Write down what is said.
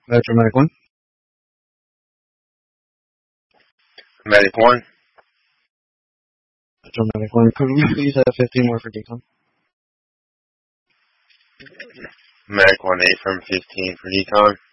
Metro Medic 1. Medic 1. Metro Medic 1. Could we please have 15 more for decon? Medic 1, affirm 15 for decon.